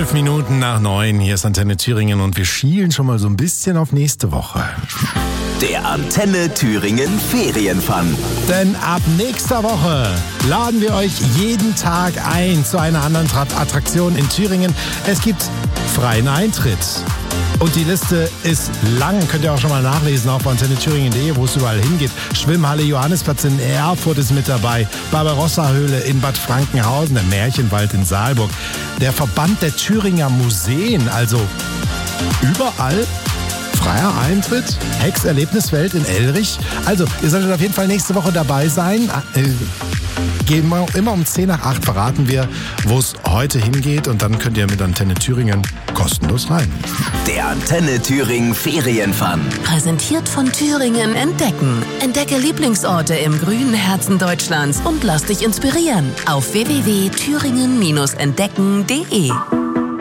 12 Minuten nach 9, hier ist Antenne Thüringen und wir schielen schon mal so ein bisschen auf nächste Woche. Der Antenne Thüringen Ferienfun. Denn ab nächster Woche laden wir euch jeden Tag ein zu einer anderen Attraktion in Thüringen. Es gibt freien Eintritt. Und die Liste ist lang, könnt ihr auch schon mal nachlesen auf antennethüringen.de, wo es überall hingeht. Schwimmhalle Johannesplatz in Erfurt ist mit dabei, Barbarossa-Höhle in Bad Frankenhausen, der Märchenwald in Saalburg, der Verband der Thüringer Museen, also überall freier Eintritt, Hex-Erlebniswelt in Elrich. Also, ihr solltet auf jeden Fall nächste Woche dabei sein. Immer um 10 nach 8 verraten wir, wo es heute hingeht und dann könnt ihr mit Antenne Thüringen kostenlos rein. Der Antenne Thüringen Ferienfun. Präsentiert von Thüringen Entdecken. Entdecke Lieblingsorte im grünen Herzen Deutschlands und lass dich inspirieren auf www.thüringen-entdecken.de.